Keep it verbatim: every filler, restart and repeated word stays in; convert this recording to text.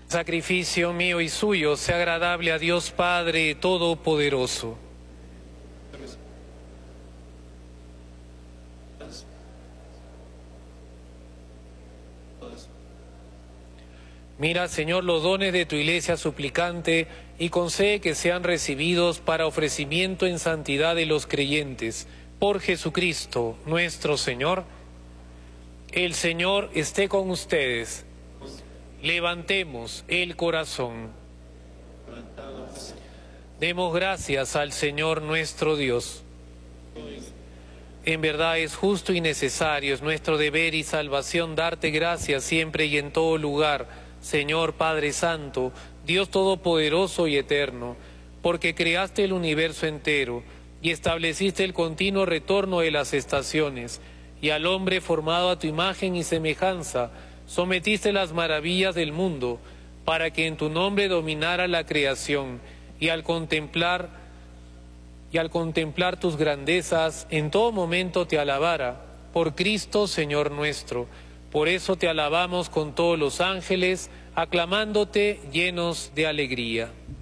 Sacrificio mío y suyo sea agradable a Dios Padre Todopoderoso. Mira, Señor, los dones de tu iglesia suplicante y concede que sean recibidos para ofrecimiento en santidad de los creyentes. Por Jesucristo, nuestro Señor. El Señor esté con ustedes. Levantemos el corazón. Demos gracias al Señor nuestro Dios. En verdad es justo y necesario, es nuestro deber y salvación darte gracias siempre y en todo lugar, Señor Padre Santo, Dios Todopoderoso y Eterno, porque creaste el universo entero y estableciste el continuo retorno de las estaciones, y al hombre formado a tu imagen y semejanza, sometiste las maravillas del mundo, para que en tu nombre dominara la creación, y al contemplar, y al contemplar tus grandezas, en todo momento te alabara, por Cristo Señor nuestro. Por eso te alabamos con todos los ángeles, aclamándote llenos de alegría.